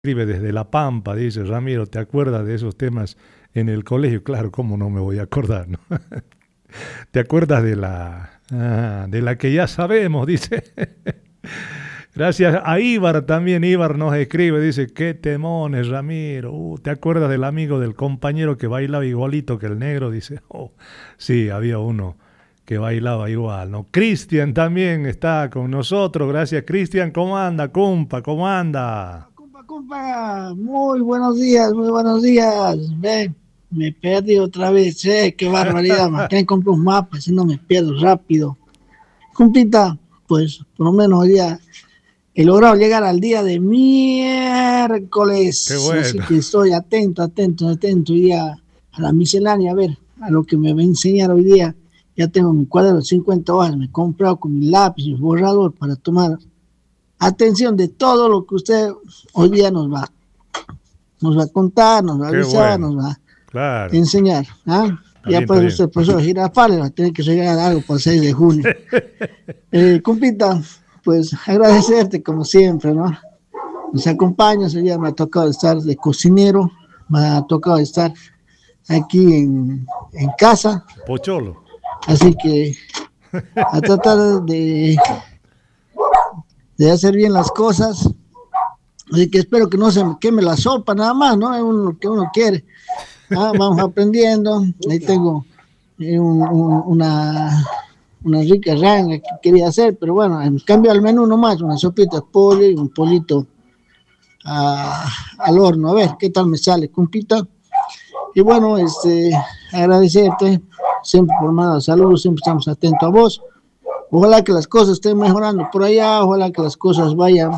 escribe desde La Pampa, dice Ramiro, ¿te acuerdas de esos temas en el colegio? Claro, ¿cómo no me voy a acordar, no? ¿Te acuerdas de la que ya sabemos? Dice. Gracias a Ibar también, Ibar nos escribe, dice, qué temones, Ramiro. ¿Te acuerdas del amigo, del compañero que bailaba igualito que el negro? Dice, oh, sí, había uno que bailaba igual, ¿no? Cristian también está con nosotros, gracias Cristian, ¿cómo anda, compa? ¿Cómo anda? Compa, muy buenos días, muy buenos días. Ven, me perdí otra vez, qué barbaridad, más que compré un mapa, si no me pierdo rápido. Compita, pues por lo menos hoy día he logrado llegar al día de Qué miércoles, así bueno. que estoy atento hoy día a la miscelánea, a ver, a lo que me va a enseñar hoy día. Ya tengo mi cuaderno de 50 hojas, me he comprado con mi lápiz y borrador para tomar atención de todo lo que usted hoy día nos va a contar, nos va a Qué avisar, bueno, nos va a claro. enseñar. ¿Ah? Está Ya bien, está pues bien. usted, profesor Girafales, va a tener que regalar algo para el 6 de junio. Compita, pues agradecerte como siempre, ¿no? Nos acompañas, hoy día me ha tocado estar de cocinero, me ha tocado estar aquí en casa, Pocholo. así que a tratar de hacer bien las cosas. Así que espero que no se me queme la sopa nada más, ¿no? Es lo que uno quiere. Ah, vamos aprendiendo. Ahí tengo una rica ranga que quería hacer, pero bueno, en cambio al menú nomás, una sopita de pollo y un pollito al horno. A ver qué tal me sale, compita. Y bueno, agradecerte siempre por más salud, siempre estamos atentos a vos. Ojalá que las cosas estén mejorando por allá, ojalá que las cosas vayan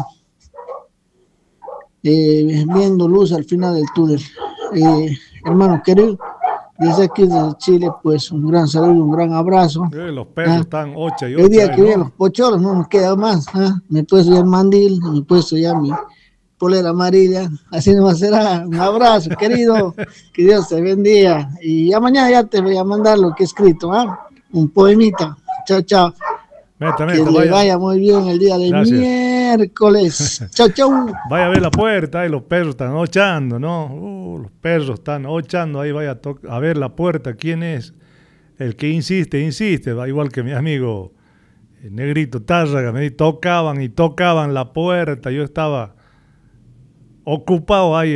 viendo luz al final del túnel. Hermano querido, desde aquí, desde Chile, pues un gran saludo, un gran abrazo. Los perros ¿Ah? están ocha y El ocha día ahí, que vienen los ¿no? pochoros no nos queda más. ¿Ah? Me he puesto ya el mandil, me he puesto ya mi polera amarilla. Así nomás será. Un abrazo, querido. Que Dios te bendiga. Y ya mañana ya te voy a mandar lo que he escrito. ¿Ah? Un poemita. Chao, chao. Meta, Que meta, le vaya. vaya muy bien el día de Gracias. miércoles. Chao, chao. Vaya a ver la puerta, ahí los perros están ochando, ¿no? Los perros están ochando, ahí vaya a ver la puerta, ¿quién es? El que insiste, insiste, va igual que mi amigo el Negrito Tárraga, me tocaban y tocaban la puerta, yo estaba ocupado ahí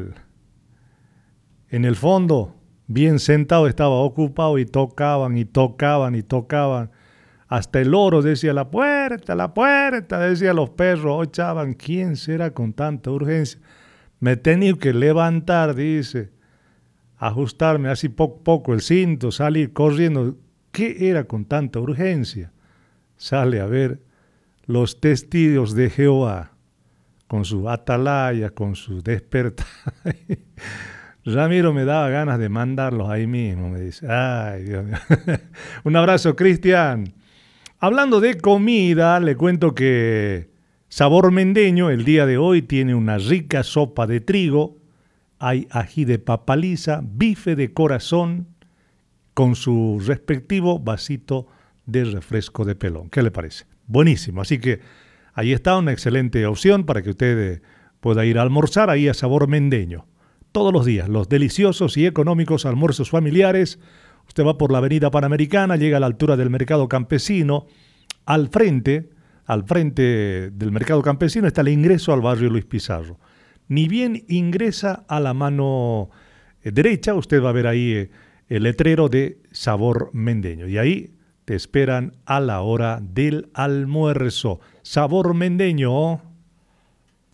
en el fondo, bien sentado estaba ocupado y tocaban y tocaban y tocaban. Hasta el oro decía la puerta, decía los perros, ochaban, ¿quién será con tanta urgencia? Me he tenido que levantar, dice, ajustarme así poco a poco el cinto, salir corriendo. ¿Qué era con tanta urgencia? Sale a ver los testigos de Jehová, con su atalaya, con su despertar. Ramiro me daba ganas de mandarlos ahí mismo, me dice. Ay, Dios mío. Un abrazo, Cristian. Hablando de comida, le cuento que Sabor Mendeño el día de hoy tiene una rica sopa de trigo, hay ají de papa lisa, bife de corazón con su respectivo vasito de refresco de pelón. ¿Qué le parece? Buenísimo. Así que ahí está una excelente opción para que usted pueda ir a almorzar ahí a Sabor Mendeño. Todos los días, los deliciosos y económicos almuerzos familiares. Usted va por la avenida Panamericana, llega a la altura del Mercado Campesino, al frente, al frente del Mercado Campesino está el ingreso al barrio Luis Pizarro. Ni bien ingresa a la mano derecha, usted va a ver ahí el letrero de Sabor Mendeño. Y ahí te esperan a la hora del almuerzo. Sabor Mendeño.